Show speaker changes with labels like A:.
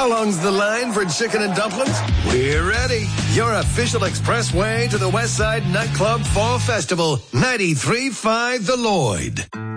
A: How long's the line for chicken and dumplings? We're ready. Your official expressway to the Westside Nightclub Fall Festival. 93.5 The Lloyd.